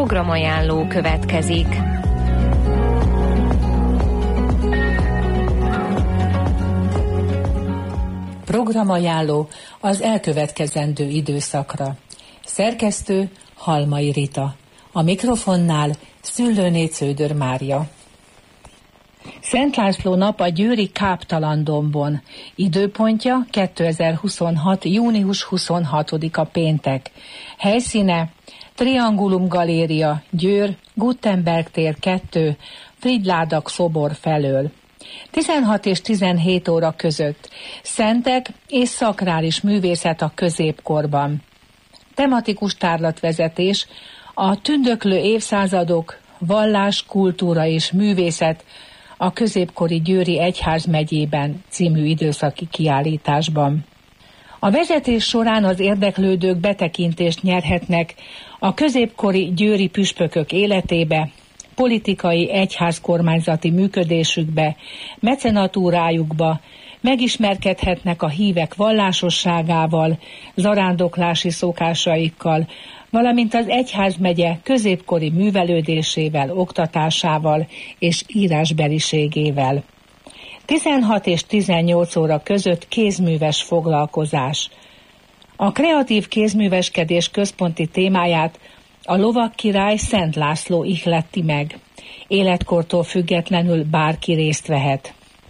Programajánló következik. Programajánló az elkövetkezendő időszakra. Szerkesztő Halmai Rita. A mikrofonnál Szüllőné Cződör Mária. Szent László nap a győri Káptalandombon. Időpontja 2026. június 26-a péntek. Helyszíne Triangulum Galéria, Győr, Gutenberg tér 2, Frigyládak szobor felől. 16 és 17 óra között. Szentek és szakrális művészet a középkorban. Tematikus tárlatvezetés, a tündöklő évszázadok, vallás, kultúra és művészet a középkori Győri Egyházmegyében című időszaki kiállításban. A vezetés során az érdeklődők betekintést nyerhetnek a középkori győri püspökök életébe, politikai egyházkormányzati működésükbe, mecenatúrájukba, megismerkedhetnek a hívek vallásosságával, zarándoklási szokásaikkal, valamint az egyházmegye középkori művelődésével, oktatásával és írásbeliségével. 16 és 18 óra között kézműves foglalkozás. A kreatív kézműveskedés központi témáját a lovagkirály Szent László ihletti meg. Életkortól függetlenül bárki részt vehet.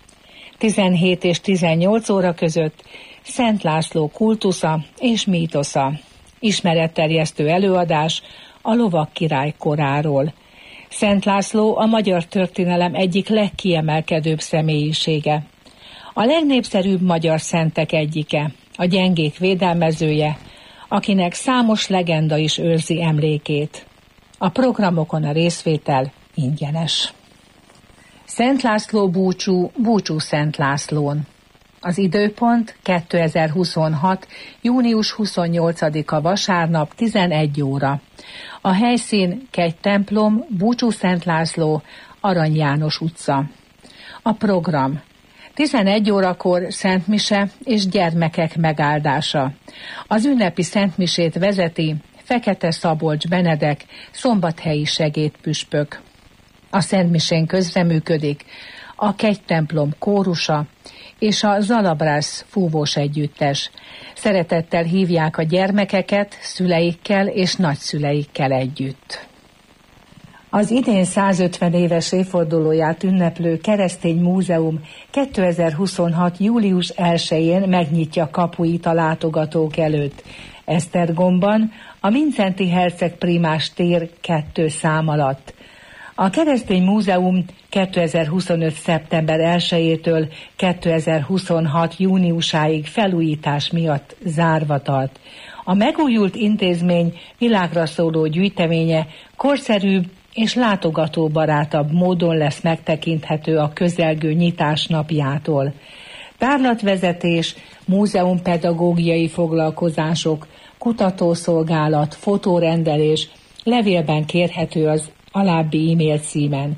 17 és 18 óra között Szent László kultusza és mítosza. Ismeretterjesztő előadás a lovagkirály koráról. Szent László a magyar történelem egyik legkiemelkedőbb személyisége. A legnépszerűbb magyar szentek egyike, a gyengék védelmezője, akinek számos legenda is őrzi emlékét. A programokon a részvétel ingyenes. Szent László búcsú, búcsú Szent Lászlón. Az időpont 2026. június 28-a vasárnap 11 óra. A helyszín Kegytemplom, Búcsú Szent László, Arany János utca. A program 11 órakor szentmise és gyermekek megáldása. Az ünnepi szentmisét vezeti Fekete Szabolcs Benedek, szombathelyi segédpüspök. A szentmisén közreműködik a Kegytemplom kórusa és a Zalabrász fúvós együttes. Szeretettel hívják a gyermekeket szüleikkel és nagyszüleikkel együtt. Az idén 150 éves évfordulóját ünneplő Keresztény Múzeum 2026. július 1-én megnyitja kapuit a látogatók előtt. Esztergomban, a Mindszenty herceg primás tér 2 szám alatt. A Keresztény Múzeum 2025. szeptember 1-től 2026. júniusáig felújítás miatt zárva tart. A megújult intézmény világra szóló gyűjteménye korszerűbb és látogatóbarátabb módon lesz megtekinthető a közelgő nyitás napjától. Tárlatvezetés, múzeumpedagógiai foglalkozások, kutatószolgálat, fotórendelés levélben kérhető az alábbi e-mail címen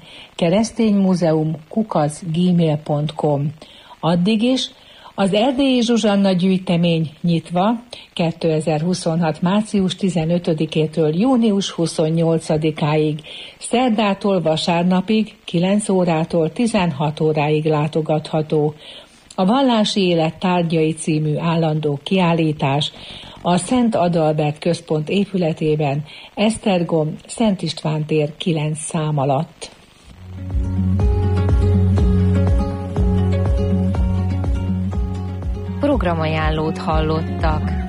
kereszténymuzeum@gmail.com. Addig is az Erdélyi Zsuzsanna gyűjtemény nyitva 2026. március 15-től június 28-áig, szerdától vasárnapig 9 órától 16 óráig látogatható. A Vallási Élet tárgyai című állandó kiállítás a Szent Adalbert Központ épületében, Esztergom, Szent István tér 9 szám alatt. Programajánlót hallottak.